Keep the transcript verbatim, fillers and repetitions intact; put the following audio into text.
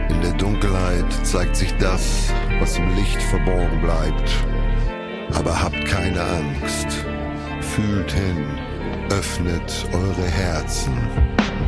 In der Dunkelheit zeigt sich das, was im Licht verborgen bleibt. Aber habt keine Angst. Fühlt hin, öffnet eure Herzen.